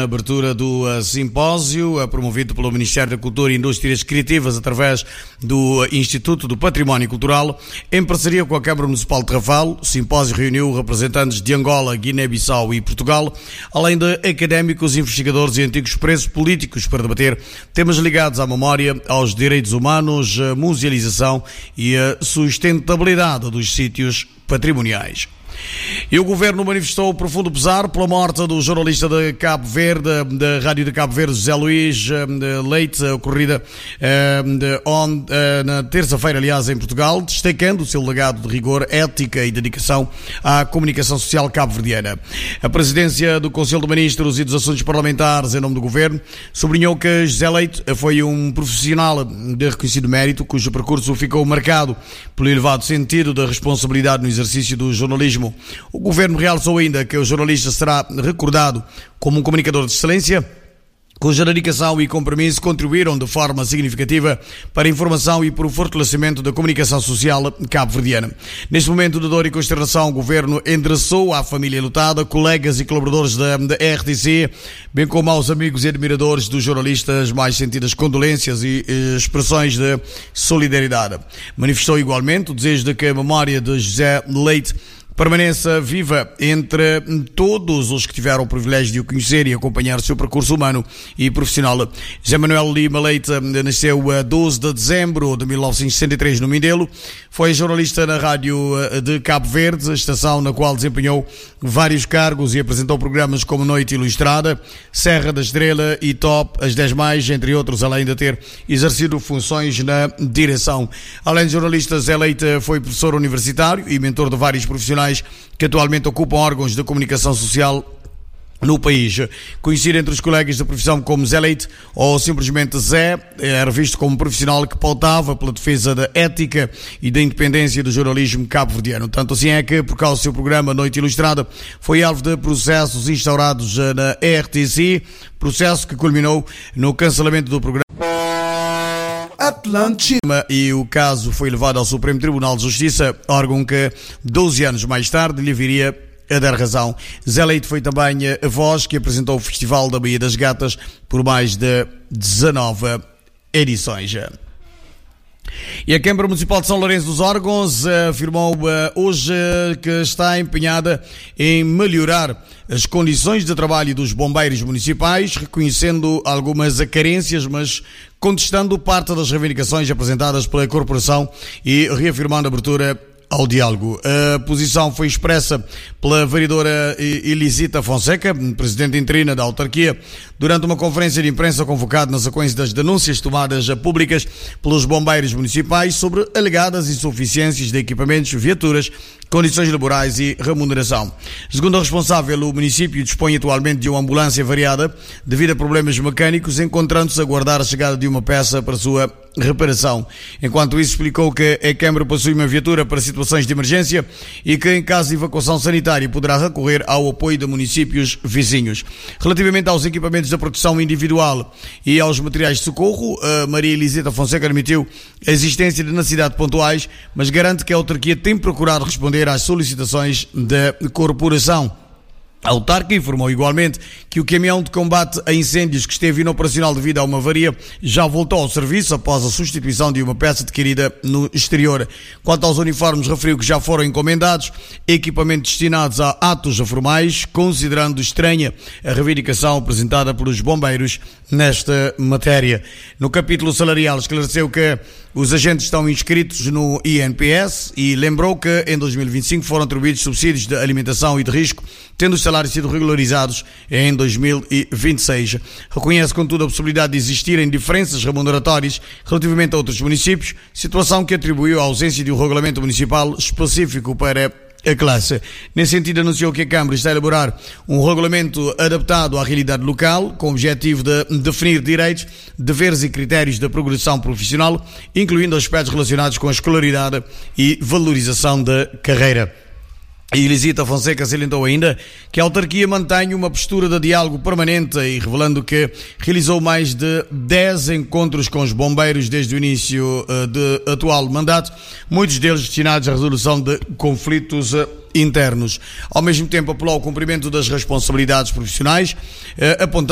A abertura do simpósio, promovido pelo Ministério da Cultura e Indústrias Criativas através do Instituto do Património Cultural, em parceria com a Câmara Municipal de Rafal. O simpósio reuniu representantes de Angola, Guiné-Bissau e Portugal, além de académicos, investigadores e antigos presos políticos, para debater temas ligados à memória, aos direitos humanos, a musealização e a sustentabilidade dos sítios patrimoniais. E o Governo manifestou profundo pesar pela morte do jornalista de Cabo Verde, da Rádio de Cabo Verde, José Luís Leite, ocorrida na terça-feira, aliás, em Portugal, destacando o seu legado de rigor, ética e dedicação à comunicação social cabo-verdiana. A presidência do Conselho de Ministros e dos Assuntos Parlamentares, em nome do Governo, sublinhou que José Leite foi um profissional de reconhecido mérito, cujo percurso ficou marcado pelo elevado sentido da responsabilidade no exercício do jornalismo. O Governo realçou ainda que o jornalista será recordado como um comunicador de excelência, cuja dedicação e compromisso contribuíram de forma significativa para a informação e para o fortalecimento da comunicação social cabo-verdiana. Neste momento de dor e consternação, o Governo endereçou à família lutada, colegas e colaboradores da RTC, bem como aos amigos e admiradores dos jornalistas, mais sentidas condolências e expressões de solidariedade. Manifestou igualmente o desejo de que a memória de José Leite permaneça viva entre todos os que tiveram o privilégio de o conhecer e acompanhar o seu percurso humano e profissional. José Manuel Lima Leite nasceu a 12 de dezembro de 1963 no Mindelo. Foi jornalista na Rádio de Cabo Verde, estação na qual desempenhou vários cargos e apresentou programas como Noite Ilustrada, Serra da Estrela e Top, as 10 mais, entre outros, além de ter exercido funções na direção. Além de jornalista, José Leite foi professor universitário e mentor de vários profissionais que atualmente ocupam órgãos de comunicação social no país. Conhecido entre os colegas da profissão como Zé Leite ou simplesmente Zé, era visto como um profissional que pautava pela defesa da ética e da independência do jornalismo cabo-verdiano. Tanto assim é que, por causa do seu programa Noite Ilustrada, foi alvo de processos instaurados na RTC, processo que culminou no cancelamento do programa. E o caso foi levado ao Supremo Tribunal de Justiça, órgão que 12 anos mais tarde lhe viria a dar razão. Zé Leite foi também a voz que apresentou o Festival da Baía das Gatas por mais de 19 edições. E a Câmara Municipal de São Lourenço dos Órgãos afirmou hoje que está empenhada em melhorar as condições de trabalho dos bombeiros municipais, reconhecendo algumas carências, mas contestando parte das reivindicações apresentadas pela corporação e reafirmando a abertura ao diálogo. A posição foi expressa pela vereadora Elisita Fonseca, presidente interina da autarquia, durante uma conferência de imprensa convocada na sequência das denúncias tomadas públicas pelos bombeiros municipais sobre alegadas insuficiências de equipamentos, viaturas, condições laborais e remuneração. Segundo a responsável, o município dispõe atualmente de uma ambulância variada devido a problemas mecânicos, encontrando-se a aguardar a chegada de uma peça para sua reparação. Enquanto isso, explicou que a Câmara possui uma viatura para situações de emergência e que, em caso de evacuação sanitária, poderá recorrer ao apoio de municípios vizinhos. Relativamente aos equipamentos da proteção individual e aos materiais de socorro, a Maria Eliseta Fonseca admitiu a existência de necessidades pontuais, mas garante que a autarquia tem procurado responder às solicitações da corporação. A autarca informou igualmente que o caminhão de combate a incêndios que esteve inoperacional devido a uma avaria já voltou ao serviço após a substituição de uma peça adquirida no exterior. Quanto aos uniformes, referiu que já foram encomendados equipamentos destinados a atos formais, considerando estranha a reivindicação apresentada pelos bombeiros nesta matéria. No capítulo salarial, esclareceu que os agentes estão inscritos no INPS e lembrou que em 2025 foram atribuídos subsídios de alimentação e de risco, tendo os salários sido regularizados em 2026. Reconhece, contudo, a possibilidade de existirem diferenças remuneratórias relativamente a outros municípios, situação que atribuiu à ausência de um regulamento municipal específico para a classe. Nesse sentido, anunciou que a Câmara está a elaborar um regulamento adaptado à realidade local, com o objetivo de definir direitos, deveres e critérios da progressão profissional, incluindo aspectos relacionados com a escolaridade e valorização da carreira. A Elisita Fonseca salientou ainda que a autarquia mantém uma postura de diálogo permanente e revelando que realizou mais de 10 encontros com os bombeiros desde o início do atual mandato, muitos deles destinados à resolução de conflitos internos. Ao mesmo tempo, apelou ao cumprimento das responsabilidades profissionais, apontando